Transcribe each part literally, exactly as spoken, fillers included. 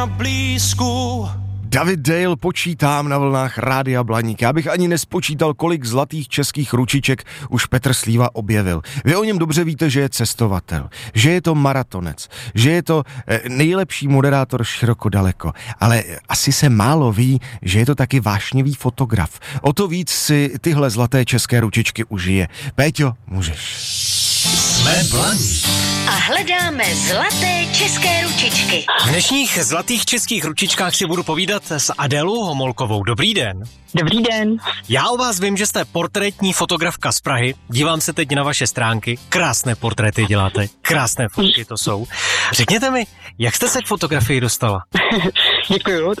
blízku. David Dale počítám na vlnách Rádia Blaník. Já bych ani nespočítal, kolik zlatých českých ručiček už Petr Slíva objevil. Vy o něm dobře víte, že je cestovatel, že je to maratonec, že je to nejlepší moderátor široko daleko, ale asi se málo ví, že je to taky vášnivý fotograf. O to víc si tyhle zlaté české ručičky užije. Péťo, můžeš. Jsme Blaník. A hledáme zlaté české ručičky. V dnešních zlatých českých ručičkách si budu povídat s Adélou Homolkovou. Dobrý den. Dobrý den. Já o vás vím, že jste portrétní fotografka z Prahy. Dívám se teď na vaše stránky. Krásné portréty děláte. Krásné fotky to jsou. Řekněte mi, jak jste se k fotografii dostala? Děkuju.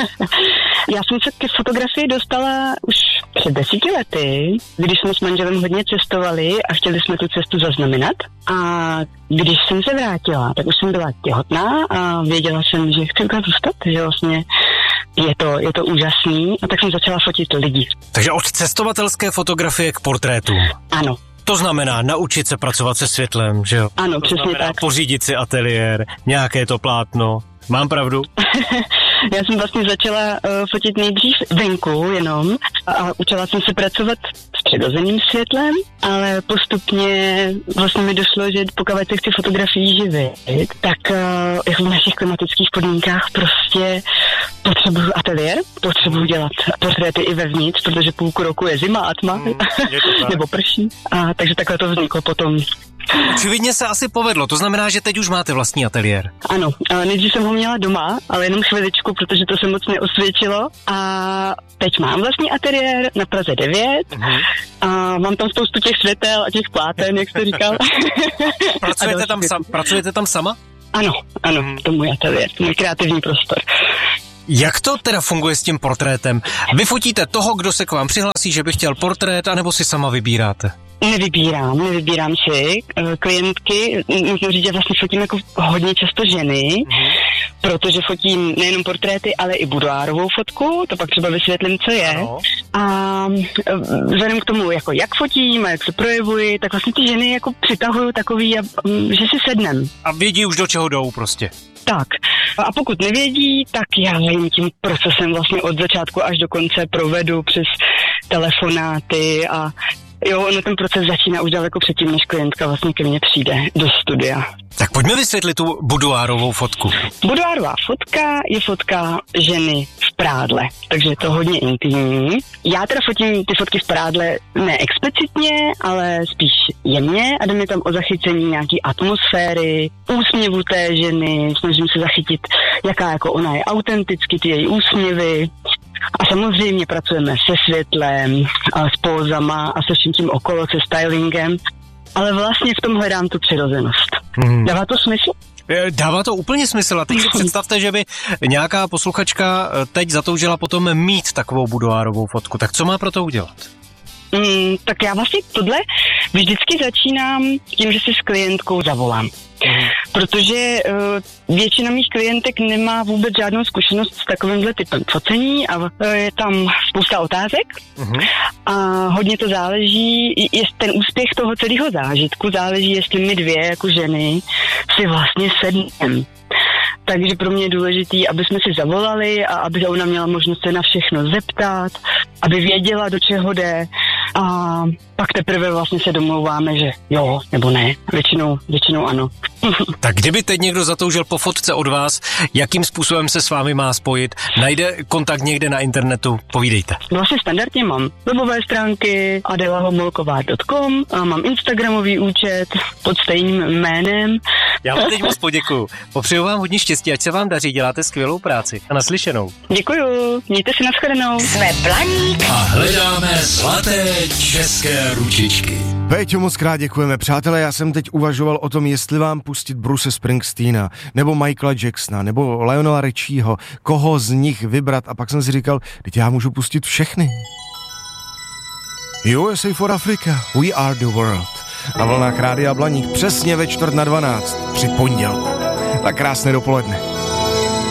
Já jsem se k fotografii dostala už před desíti lety, když jsme s manželem hodně cestovali a chtěli jsme tu cestu zaznamenat. A když jsem se vrátila, tak už jsem byla těhotná a věděla jsem, že chci ukázat zůstat, že vlastně je to, je to úžasný, a tak jsem začala fotit lidi. Takže od cestovatelské fotografie k portrétům. Ano. To znamená naučit se pracovat se světlem, že jo? Ano, to přesně tak. Pořídit si ateliér, nějaké to plátno. Mám pravdu? Já jsem vlastně začala uh, fotit nejdřív venku jenom a učila jsem se pracovat s přirozeným světlem, ale postupně vlastně mi došlo, že pokud se chci fotografii živit, tak uh, jako v našich klimatických podmínkách prostě potřebuju ateliér, potřebuju dělat portréty i vevnitř, protože půlku roku je zima a tma, mm, nebo prší, a takže takhle to vzniklo potom. Očividně se asi povedlo, to znamená, že teď už máte vlastní ateliér. Ano, nejdřív jsem ho měla doma, ale jenom chviličku, protože to se moc neosvědčilo, a teď mám vlastní ateliér na Praze devět uh-huh. a mám tam spoustu těch světel a těch pláten, jak jste říkal. Pracujete, tam sam, pracujete tam sama? Ano, ano, uh-huh. To je můj ateliér, to je můj kreativní prostor. Jak to teda funguje s tím portrétem? Vy fotíte toho, kdo se k vám přihlásí, že by chtěl portrét, anebo si sama vybíráte? Nevybírám, nevybírám si klientky, musím říct, že vlastně fotím jako hodně často ženy, mm. protože fotím nejenom portréty, ale i budoárovou fotku, to pak třeba vysvětlím, co je. Ano. A vzhledem k tomu, jako jak fotím a jak se projevuji, tak vlastně ty ženy jako přitahuju takový, že si sednem. A vědí už, do čeho jdou prostě. Tak. A pokud nevědí, tak já jim tím procesem vlastně od začátku až do konce provedu přes telefonáty a jo, ono ten proces začíná už daleko předtím, než klientka vlastně ke mně přijde do studia. Tak pojďme vysvětlit tu buduárovou fotku. Buduárová fotka je fotka ženy v prádle, takže je to hodně intimní. Já teda fotím ty fotky v prádle ne explicitně, ale spíš jemně a jde mi tam o zachycení nějaký atmosféry, úsměvu té ženy, snažím se zachytit, jaká jako ona je autenticky, ty její úsměvy. A samozřejmě pracujeme se světlem, a s pózama a se vším tím okolo, se stylingem, ale vlastně v tom hledám tu přirozenost. Hmm. Dává to smysl? Dává to úplně smysl. A teď si představte, že by nějaká posluchačka teď zatoužila potom mít takovou buduárovou fotku. Tak co má pro to udělat? Mm, tak já vlastně tohle vždycky začínám tím, že si s klientkou zavolám. Mm. Protože uh, většina mých klientek nemá vůbec žádnou zkušenost s takovýmhle typem focení a uh, je tam spousta otázek mm. a hodně to záleží, je ten úspěch toho celého zážitku záleží, jestli my dvě jako ženy si vlastně sedneme. Takže pro mě je důležitý, aby jsme si zavolali a aby ona měla možnost se na všechno zeptat, aby věděla, do čeho jde, a pak teprve vlastně se domlouváme, že jo nebo ne. Většinou, většinou ano. Tak kdyby teď někdo zatoužil po fotce od vás, jakým způsobem se s vámi má spojit? Najde kontakt někde na internetu? Povídejte. Vlastně standardně mám webové stránky adela homolková tečka com a mám instagramový účet pod stejným jménem. Já vám teď moc poděkuju. Popřeju vám hodně štěstí, ať se vám daří, děláte skvělou práci. A naslyšenou. Děkuju, mějte si nashledanou. Jsme Blaník a hledáme zlaté české ručičky. Péťo, moc krát děkujeme. Přátelé, já jsem teď uvažoval o tom, jestli vám pustit Bruce Springsteena, nebo Michaela Jacksona, nebo Lionela Richieho, koho z nich vybrat, a pak jsem si říkal, teď já můžu pustit všechny. U S A for Africa, we are the world. Na vlnách Rádia Blaník přesně ve čtvrt na dvanáct při pondělku. Tak krásné dopoledne.